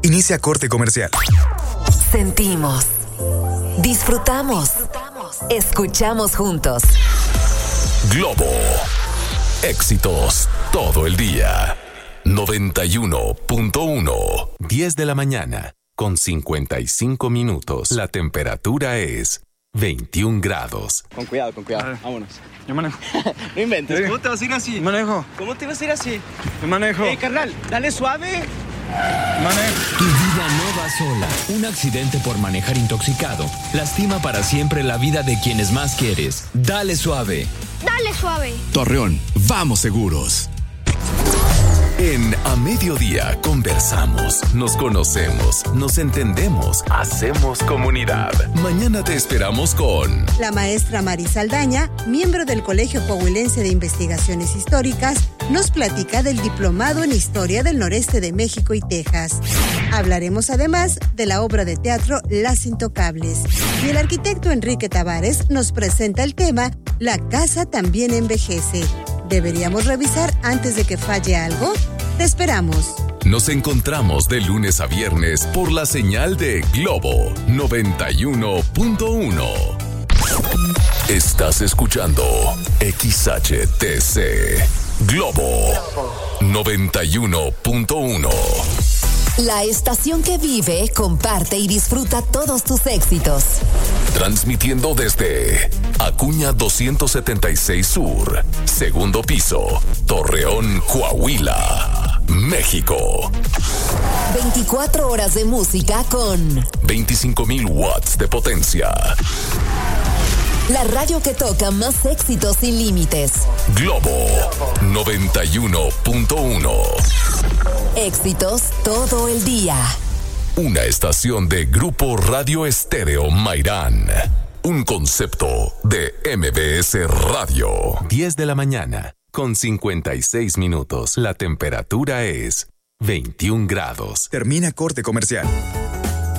Inicia corte comercial. Sentimos, disfrutamos, escuchamos juntos. Globo. Éxitos todo el día. 91.1. 10 de la mañana, con 55 minutos. La temperatura es 21 grados. Con cuidado, vámonos. Yo manejo. No inventes, ¿cómo te vas a ir así? Manejo. ¿Cómo te vas a ir así? Yo manejo. Carnal, dale suave. Manejo. Tu vida no va sola. Un accidente por manejar intoxicado lastima para siempre la vida de quienes más quieres. Dale suave. Dale suave. Torreón, vamos seguros. En A Mediodía conversamos, nos conocemos, nos entendemos, hacemos comunidad. Mañana te esperamos con la maestra Mari Saldaña, miembro del Colegio Coahuilense de Investigaciones Históricas, nos platica del diplomado en Historia del Noreste de México y Texas. Hablaremos además de la obra de teatro Las Intocables. Y el arquitecto Enrique Tavares nos presenta el tema La casa también envejece. ¿Deberíamos revisar antes de que falle algo? Te esperamos. Nos encontramos de lunes a viernes por la señal de Globo 91.1. Estás escuchando XHTC Globo 91.1. La estación que vive, comparte y disfruta todos tus éxitos. Transmitiendo desde Acuña 276 Sur, segundo piso, Torreón, Coahuila, México. 24 horas de música con 25,000 watts de potencia. La radio que toca más éxitos sin límites. Globo 91.1. Éxitos todo el día. Una estación de Grupo Radio Estéreo Mairán. Un concepto de MBS Radio. 10 de la mañana, con 56 minutos. La temperatura es 21 grados. Termina corte comercial.